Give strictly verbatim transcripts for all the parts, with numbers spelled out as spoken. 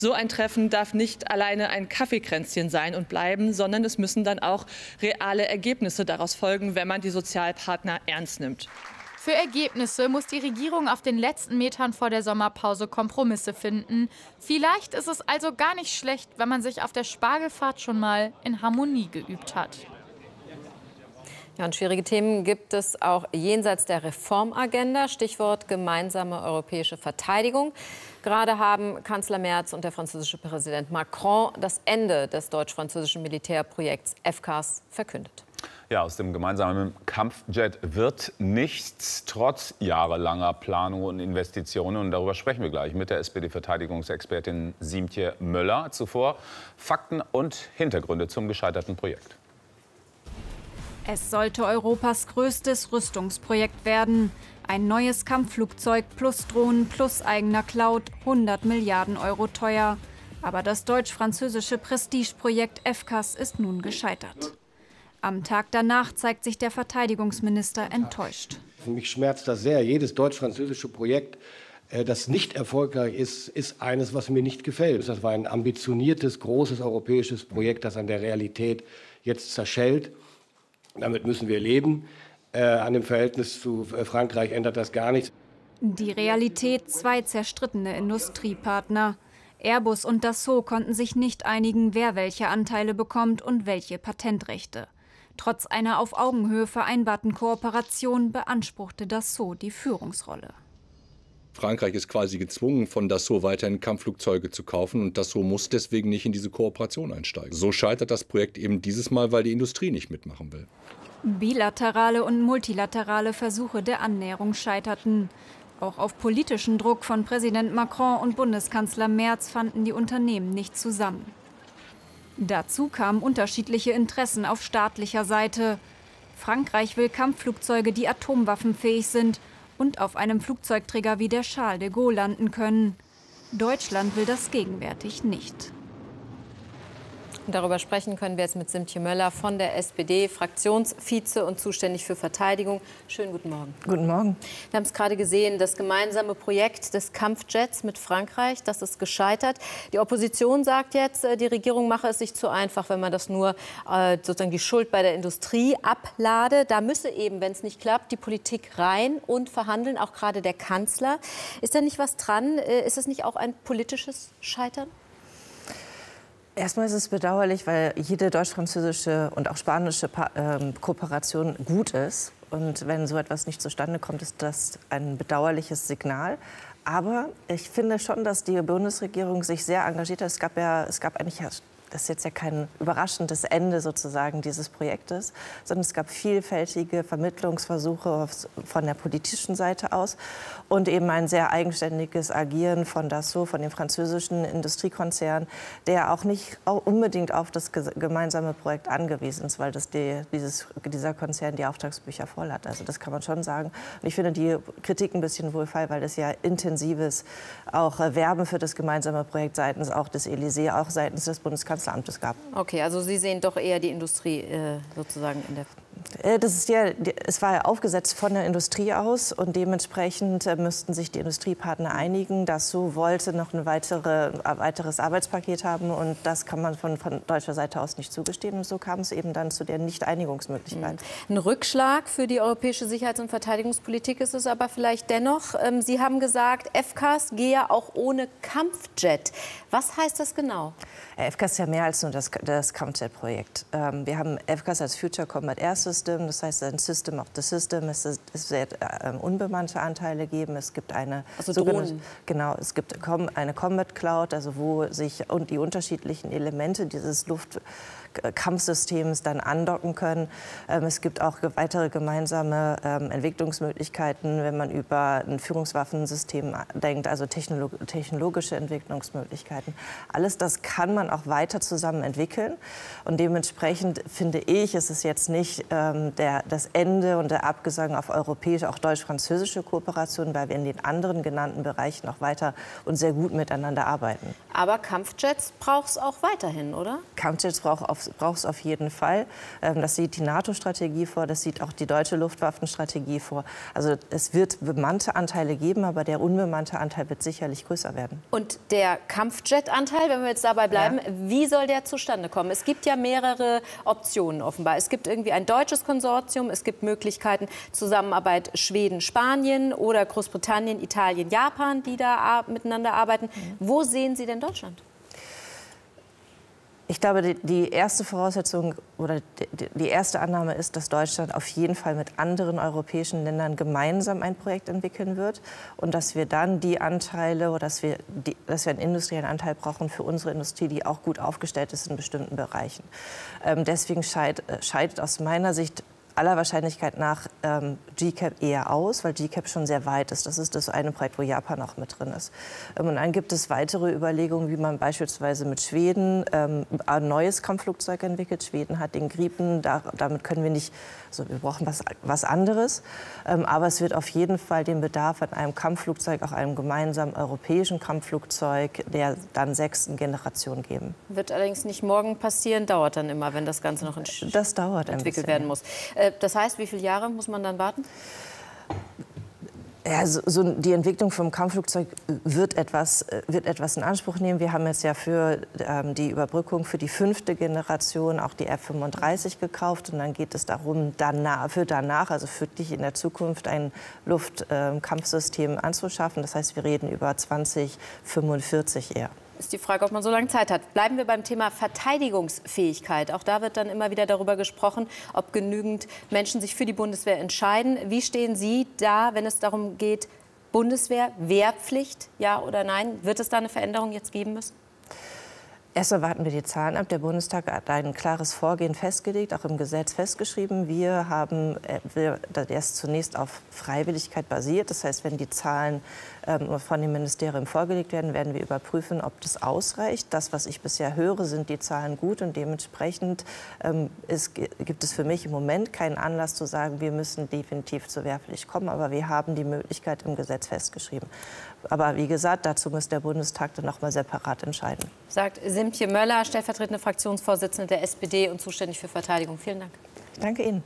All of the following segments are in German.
So ein Treffen darf nicht alleine ein Kaffeekränzchen sein und bleiben, sondern es müssen dann auch reale Ergebnisse daraus folgen, wenn man die Sozialpartner ernst nimmt. Für Ergebnisse muss die Regierung auf den letzten Metern vor der Sommerpause Kompromisse finden. Vielleicht ist es also gar nicht schlecht, wenn man sich auf der Spargelfahrt schon mal in Harmonie geübt hat. Ja, und schwierige Themen gibt es auch jenseits der Reformagenda. Stichwort gemeinsame europäische Verteidigung. Gerade haben Kanzler Merz und der französische Präsident Macron das Ende des deutsch-französischen Militärprojekts F C A S verkündet. Ja, aus dem gemeinsamen Kampfjet wird nichts, trotz jahrelanger Planung und Investitionen. Und darüber sprechen wir gleich mit der S P D-Verteidigungsexpertin Siemtje Möller. Zuvor Fakten und Hintergründe zum gescheiterten Projekt. Es sollte Europas größtes Rüstungsprojekt werden. Ein neues Kampfflugzeug plus Drohnen plus eigener Cloud, hundert Milliarden Euro teuer. Aber das deutsch-französische Prestigeprojekt F C A S ist nun gescheitert. Am Tag danach zeigt sich der Verteidigungsminister enttäuscht. Mich schmerzt das sehr. Jedes deutsch-französische Projekt, das nicht erfolgreich ist, ist eines, was mir nicht gefällt. Das war ein ambitioniertes, großes europäisches Projekt, das an der Realität jetzt zerschellt. Damit müssen wir leben. Äh, an dem Verhältnis zu Frankreich ändert das gar nichts. Die Realität: zwei zerstrittene Industriepartner. Airbus und Dassault konnten sich nicht einigen, wer welche Anteile bekommt und welche Patentrechte. Trotz einer auf Augenhöhe vereinbarten Kooperation beanspruchte Dassault die Führungsrolle. Frankreich ist quasi gezwungen, von Dassault weiterhin Kampfflugzeuge zu kaufen, und Dassault muss deswegen nicht in diese Kooperation einsteigen. So scheitert das Projekt eben dieses Mal, weil die Industrie nicht mitmachen will. Bilaterale und multilaterale Versuche der Annäherung scheiterten. Auch auf politischen Druck von Präsident Macron und Bundeskanzler Merz fanden die Unternehmen nicht zusammen. Dazu kamen unterschiedliche Interessen auf staatlicher Seite. Frankreich will Kampfflugzeuge, die atomwaffenfähig sind und auf einem Flugzeugträger wie der Charles de Gaulle landen können. Deutschland will das gegenwärtig nicht. Darüber sprechen können wir jetzt mit Siemtje Möller von der S P D, Fraktionsvize und zuständig für Verteidigung. Schönen guten Morgen. Guten Morgen. Wir haben es gerade gesehen, das gemeinsame Projekt des Kampfjets mit Frankreich, das ist gescheitert. Die Opposition sagt jetzt, die Regierung mache es sich zu einfach, wenn man das nur äh, sozusagen die Schuld bei der Industrie ablade. Da müsse eben, wenn es nicht klappt, die Politik rein und verhandeln, auch gerade der Kanzler. Ist da nicht was dran? Ist es nicht auch ein politisches Scheitern? Erstmal ist es bedauerlich, weil jede deutsch-französische und auch spanische pa ähm, Kooperation gut ist. Und wenn so etwas nicht zustande kommt, ist das ein bedauerliches Signal. Aber ich finde schon, dass die Bundesregierung sich sehr engagiert hat. Es gab ja, es gab eigentlich, das ist jetzt ja kein überraschendes Ende sozusagen dieses Projektes, sondern es gab vielfältige Vermittlungsversuche von der politischen Seite aus und eben ein sehr eigenständiges Agieren von Dassault, von dem französischen Industriekonzern, der auch nicht unbedingt auf das gemeinsame Projekt angewiesen ist, weil das die, dieses, dieser Konzern die Auftragsbücher voll hat. Also das kann man schon sagen. Und ich finde die Kritik ein bisschen wohlfeil, weil es ja intensives auch Werben für das gemeinsame Projekt seitens auch des Élysée, auch seitens des Bundeskanzlers gab. Okay, also Sie sehen doch eher die Industrie äh, sozusagen in der... Das ist ja, es war ja aufgesetzt von der Industrie aus und dementsprechend müssten sich die Industriepartner einigen. Dassault wollte noch ein weitere, weiteres Arbeitspaket haben und das kann man von, von deutscher Seite aus nicht zugestehen. Und so kam es eben dann zu der Nicht-Einigungsmöglichkeit. Ein Rückschlag für die europäische Sicherheits- und Verteidigungspolitik ist es aber vielleicht dennoch. Sie haben gesagt, F C A S gehe ja auch ohne Kampfjet. Was heißt das genau? F C A S ist ja mehr als nur das, das Kampfjet-Projekt. Wir haben F C A S als Future Combat Air System, das heißt ein System of the System. Es, ist, es wird äh, unbemannte Anteile geben. Es gibt eine, also Drohnen. Genau, es gibt eine Combat Cloud, also wo sich und die unterschiedlichen Elemente dieses Luftkampfsystems dann andocken können. Ähm, es gibt auch weitere gemeinsame ähm, Entwicklungsmöglichkeiten, wenn man über ein Führungswaffensystem denkt, also technolog technologische Entwicklungsmöglichkeiten. Alles das kann man auch weiter zusammen entwickeln. Und dementsprechend finde ich, ist es jetzt nicht äh, ähm, der, das Ende und der Abgesang auf europäische, auch deutsch-französische Kooperation, weil wir in den anderen genannten Bereichen noch weiter und sehr gut miteinander arbeiten. Aber Kampfjets braucht es auch weiterhin, oder? Kampfjets braucht es auf jeden Fall. Ähm, das sieht die NATO-Strategie vor, das sieht auch die deutsche Luftwaffenstrategie vor. Also es wird bemannte Anteile geben, aber der unbemannte Anteil wird sicherlich größer werden. Und der Kampfjet-Anteil, wenn wir jetzt dabei bleiben, ja. Wie soll der zustande kommen? Es gibt ja mehrere Optionen offenbar. Es gibt irgendwie ein deutsches Konsortium, es gibt Möglichkeiten Zusammenarbeit Schweden, Spanien oder Großbritannien, Italien, Japan, die da miteinander arbeiten. Mhm. Wo sehen Sie denn Deutschland? Ich glaube, die, die erste Voraussetzung oder die, die erste Annahme ist, dass Deutschland auf jeden Fall mit anderen europäischen Ländern gemeinsam ein Projekt entwickeln wird und dass wir dann die Anteile oder dass wir, die, dass wir einen industriellen Anteil brauchen für unsere Industrie, die auch gut aufgestellt ist in bestimmten Bereichen. Ähm, deswegen scheid, scheidet aus meiner Sicht aller Wahrscheinlichkeit nach ähm, G CAP eher aus, weil G CAP schon sehr weit ist. Das ist das eine Projekt, wo Japan auch mit drin ist. Ähm, und dann gibt es weitere Überlegungen, wie man beispielsweise mit Schweden ähm, ein neues Kampfflugzeug entwickelt. Schweden hat den Gripen, da, damit können wir nicht, also wir brauchen was, was anderes. Ähm, aber es wird auf jeden Fall den Bedarf an einem Kampfflugzeug, auch einem gemeinsamen europäischen Kampfflugzeug der dann sechsten Generation geben. Wird allerdings nicht morgen passieren, dauert dann immer, wenn das Ganze noch in das dauert entwickelt werden muss. Das heißt, wie viele Jahre muss man dann warten? Ja, so, so die Entwicklung vom Kampfflugzeug wird etwas, wird etwas in Anspruch nehmen. Wir haben jetzt ja für ähm, die Überbrückung für die fünfte Generation auch die F fünfunddreißig gekauft. Und dann geht es darum, danach, für danach, also wirklich in der Zukunft, ein Luftkampfsystem ähm, anzuschaffen. Das heißt, wir reden über zwanzig fünfundvierzig eher. Ist die Frage, ob man so lange Zeit hat. Bleiben wir beim Thema Verteidigungsfähigkeit. Auch da wird dann immer wieder darüber gesprochen, ob genügend Menschen sich für die Bundeswehr entscheiden. Wie stehen Sie da, wenn es darum geht, Bundeswehr, Wehrpflicht, ja oder nein? Wird es da eine Veränderung jetzt geben müssen? Erst warten wir die Zahlen ab. Der Bundestag hat ein klares Vorgehen festgelegt, auch im Gesetz festgeschrieben. Wir haben erst zunächst auf Freiwilligkeit basiert. Das heißt, wenn die Zahlen ähm, von dem Ministerium vorgelegt werden, werden wir überprüfen, ob das ausreicht. Das, was ich bisher höre, sind die Zahlen gut. Und dementsprechend ähm, ist, gibt es für mich im Moment keinen Anlass zu sagen, wir müssen definitiv zur Wehrpflicht kommen. Aber wir haben die Möglichkeit im Gesetz festgeschrieben. Aber wie gesagt, dazu muss der Bundestag dann noch mal separat entscheiden. Sagt Simtje Möller, stellvertretende Fraktionsvorsitzende der S P D und zuständig für Verteidigung. Vielen Dank. Ich danke Ihnen.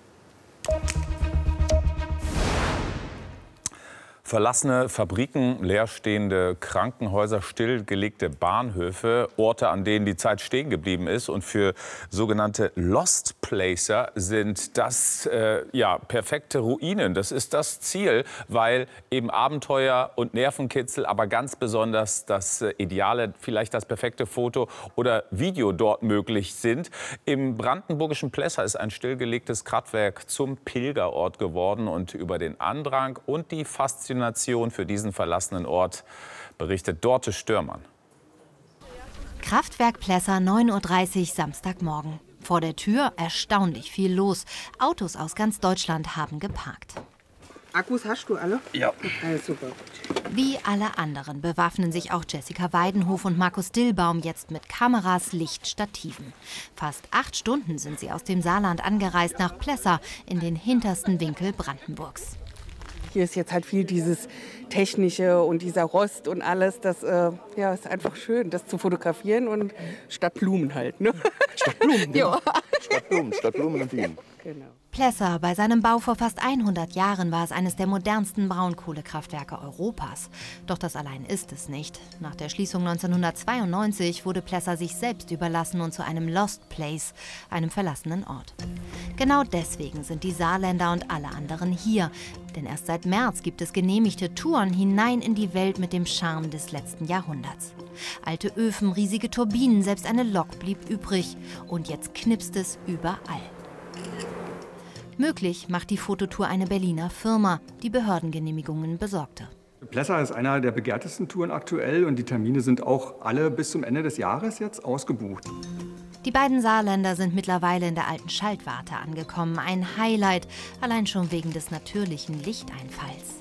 Verlassene Fabriken, leerstehende Krankenhäuser, stillgelegte Bahnhöfe, Orte, an denen die Zeit stehen geblieben ist. Und für sogenannte Lost Placer sind das äh, ja, perfekte Ruinen. Das ist das Ziel, weil eben Abenteuer und Nervenkitzel, aber ganz besonders das äh, ideale, vielleicht das perfekte Foto oder Video dort möglich sind. Im brandenburgischen Plessa ist ein stillgelegtes Kraftwerk zum Pilgerort geworden. Und über den Andrang und die Faszination für diesen verlassenen Ort berichtet Dorte Störmann. Kraftwerk Plessa, neun Uhr dreißig, Samstagmorgen. Vor der Tür erstaunlich viel los. Autos aus ganz Deutschland haben geparkt. Akkus hast du alle? Ja. Okay, super. Wie alle anderen bewaffnen sich auch Jessica Weidenhof und Markus Dillbaum jetzt mit Kameras, Licht, Stativen. Fast acht Stunden sind sie aus dem Saarland angereist nach Plessa in den hintersten Winkel Brandenburgs. Hier ist jetzt halt viel dieses Technische und dieser Rost und alles. Das äh, ja, ist einfach schön, das zu fotografieren und statt Blumen halt. Ne? Statt Blumen, ja. Ja. Statt Blumen, statt Blumen und Bienen. Genau. Plessa, bei seinem Bau vor fast hundert Jahren war es eines der modernsten Braunkohlekraftwerke Europas. Doch das allein ist es nicht. Nach der Schließung neunzehnhundertzweiundneunzig wurde Plessa sich selbst überlassen und zu einem Lost Place, einem verlassenen Ort. Genau deswegen sind die Saarländer und alle anderen hier. Denn erst seit März gibt es genehmigte Touren hinein in die Welt mit dem Charme des letzten Jahrhunderts. Alte Öfen, riesige Turbinen, selbst eine Lok blieb übrig. Und jetzt knipst es überall. Möglich macht die Fototour eine Berliner Firma, die Behördengenehmigungen besorgte. Plessa ist einer der begehrtesten Touren aktuell und die Termine sind auch alle bis zum Ende des Jahres jetzt ausgebucht. Die beiden Saarländer sind mittlerweile in der alten Schaltwarte angekommen. Ein Highlight, allein schon wegen des natürlichen Lichteinfalls.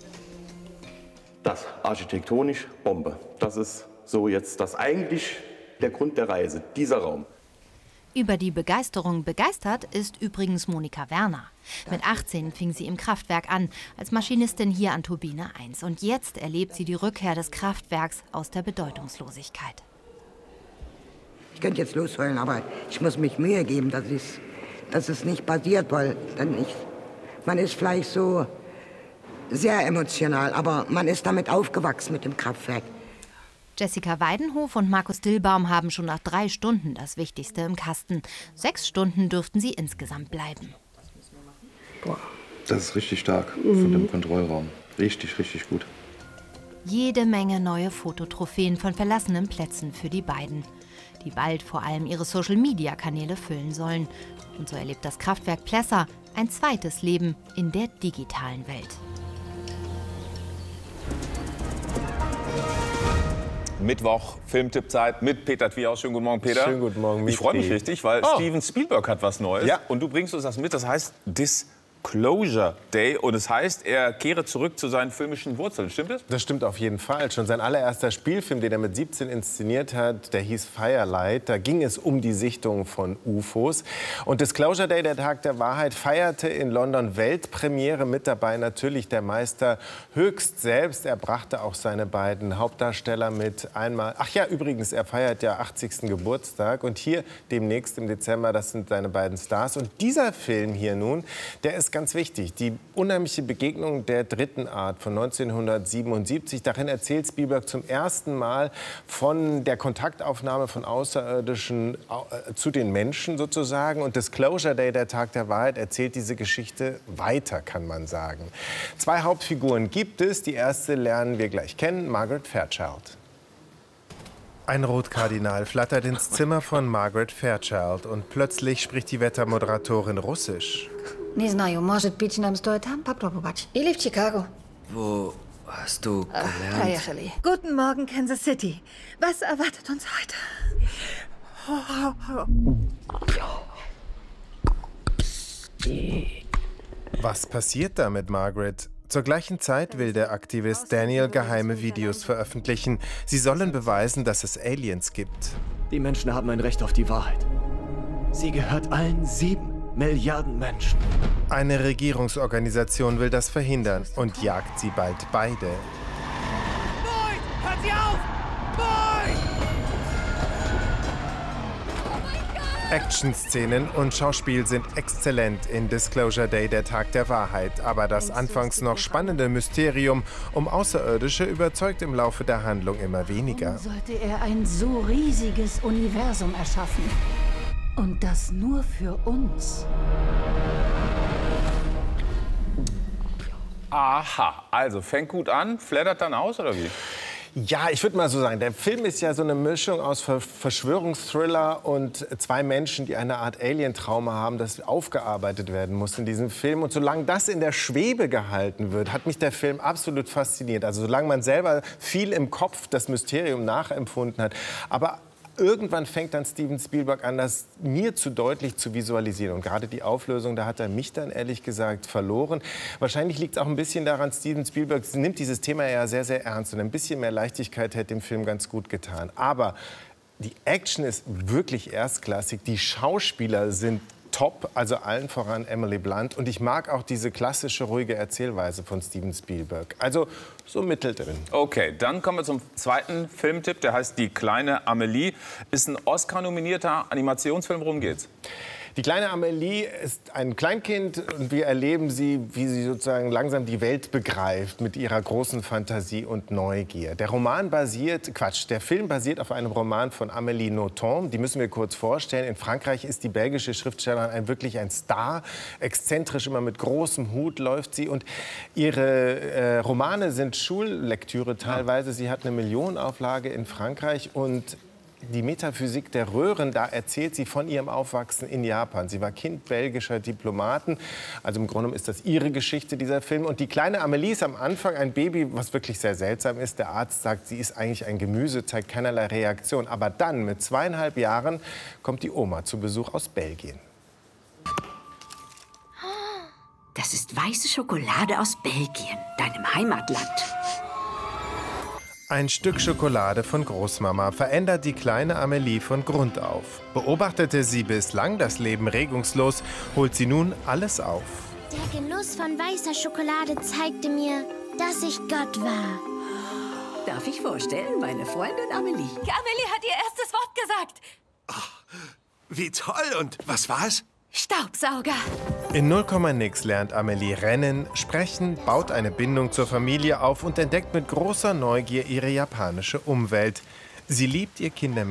Das architektonisch Bombe. Das ist so jetzt das eigentlich der Grund der Reise, dieser Raum. Über die Begeisterung begeistert ist übrigens Monika Werner. Mit achtzehn fing sie im Kraftwerk an, als Maschinistin hier an Turbine eins. Und jetzt erlebt sie die Rückkehr des Kraftwerks aus der Bedeutungslosigkeit. Ich könnte jetzt losheulen, aber ich muss mich Mühe geben, dass, dass es nicht passiert, weil dann nicht. Man ist vielleicht so sehr emotional, aber man ist damit aufgewachsen mit dem Kraftwerk. Jessica Weidenhof und Markus Dillbaum haben schon nach drei Stunden das Wichtigste im Kasten. Sechs Stunden dürften sie insgesamt bleiben. Boah, das ist richtig stark Mhm. von dem Kontrollraum. Richtig, richtig gut. Jede Menge neue Fototrophäen von verlassenen Plätzen für die beiden, die bald vor allem ihre Social-Media-Kanäle füllen sollen. Und so erlebt das Kraftwerk Plessa ein zweites Leben in der digitalen Welt. Mittwoch, Filmtippzeit mit Peter Twiaus. Schönen guten Morgen, Peter. Schönen guten Morgen, Ich freue mich Mitri. richtig, weil Oh. Steven Spielberg hat was Neues. Ja. Und du bringst uns das mit. Das heißt Disclosure Day. Und es heißt, er kehre zurück zu seinen filmischen Wurzeln. Stimmt das? Das stimmt auf jeden Fall. Schon sein allererster Spielfilm, den er mit siebzehn inszeniert hat, der hieß Firelight. Da ging es um die Sichtung von U F Os. Und Disclosure Day, der Tag der Wahrheit, feierte in London Weltpremiere. Mit dabei natürlich der Meister Höchst selbst. Er brachte auch seine beiden Hauptdarsteller mit einmal. Ach ja, übrigens, er feiert ja achtzigsten Geburtstag. Und hier demnächst im Dezember, das sind seine beiden Stars. Und dieser Film hier nun, der ist ganz wichtig. Die unheimliche Begegnung der dritten Art von neunzehnhundertsiebenundsiebzig. Darin erzählt Spielberg zum ersten Mal von der Kontaktaufnahme von Außerirdischen äh, zu den Menschen sozusagen. Und Disclosure Day, der Tag der Wahrheit, erzählt diese Geschichte weiter, kann man sagen. Zwei Hauptfiguren gibt es. Die erste lernen wir gleich kennen, Margaret Fairchild. Ein Rotkardinal flattert ins Zimmer von Margaret Fairchild und plötzlich spricht die Wettermoderatorin Russisch. Не знаю, может быть, нам стоит там попробовать. Или в Чикаго. Wo hast du gelernt? Поехали. Guten Morgen, Kansas City. Was erwartet uns heute? Was passiert da mit Margaret? Zur gleichen Zeit will der Aktivist Daniel geheime Videos veröffentlichen. Sie sollen beweisen, dass es Aliens gibt. Die Menschen haben ein Recht auf die Wahrheit. Sie gehört allen sieben Milliarden Menschen. Eine Regierungsorganisation will das verhindern und jagt sie bald beide. Boyd, hört sie auf! Boyd! Action-Szenen und Schauspiel sind exzellent in Disclosure Day, der Tag der Wahrheit. Aber das anfangs noch spannende Mysterium um Außerirdische überzeugt im Laufe der Handlung immer weniger. Sollte er ein so riesiges Universum erschaffen? Und das nur für uns? Aha, also fängt gut an, flattert dann aus, oder wie? Ja, ich würde mal so sagen, der Film ist ja so eine Mischung aus Ver Verschwörungsthriller und zwei Menschen, die eine Art Alien-Trauma haben, das aufgearbeitet werden muss in diesem Film. Und solange das in der Schwebe gehalten wird, hat mich der Film absolut fasziniert. Also solange man selber viel im Kopf das Mysterium nachempfunden hat. Aber irgendwann fängt dann Steven Spielberg an, das mir zu deutlich zu visualisieren. Und gerade die Auflösung, da hat er mich dann ehrlich gesagt verloren. Wahrscheinlich liegt es auch ein bisschen daran, Steven Spielberg nimmt dieses Thema ja sehr, sehr ernst. Und ein bisschen mehr Leichtigkeit hätte dem Film ganz gut getan. Aber die Action ist wirklich erstklassig. Die Schauspieler sind top, also allen voran Emily Blunt. Und ich mag auch diese klassische, ruhige Erzählweise von Steven Spielberg. Also so mitteldrin. Okay, dann kommen wir zum zweiten Filmtipp. Der heißt Die kleine Amelie. Ist ein Oscar-nominierter Animationsfilm. Worum geht's? Die kleine Amelie ist ein Kleinkind und wir erleben sie, wie sie sozusagen langsam die Welt begreift mit ihrer großen Fantasie und Neugier. Der Roman basiert, Quatsch, der Film basiert auf einem Roman von Amélie Nothomb. Die müssen wir kurz vorstellen. In Frankreich ist die belgische Schriftstellerin ein, wirklich ein Star. Exzentrisch, immer mit großem Hut läuft sie. Und ihre äh, Romane sind Schullektüre teilweise. Sie hat eine Millionenauflage in Frankreich und die Metaphysik der Röhren, da erzählt sie von ihrem Aufwachsen in Japan. Sie war Kind belgischer Diplomaten. Also im Grunde ist das ihre Geschichte, dieser Film. Und die kleine Amelie ist am Anfang ein Baby, was wirklich sehr seltsam ist. Der Arzt sagt, sie ist eigentlich ein Gemüse, zeigt keinerlei Reaktion. Aber dann, mit zweieinhalb Jahren, kommt die Oma zu Besuch aus Belgien. Das ist weiße Schokolade aus Belgien, deinem Heimatland. Ein Stück Schokolade von Großmama verändert die kleine Amelie von Grund auf. Beobachtete sie bislang das Leben regungslos, holt sie nun alles auf. Der Genuss von weißer Schokolade zeigte mir, dass ich Gott war. Darf ich vorstellen, meine Freundin Amelie? Amelie hat ihr erstes Wort gesagt. Oh, wie toll. Und was war's? Staubsauger. In null Komma nix lernt Amelie rennen, sprechen, baut eine Bindung zur Familie auf und entdeckt mit großer Neugier ihre japanische Umwelt. Sie liebt ihr Kindermädchen.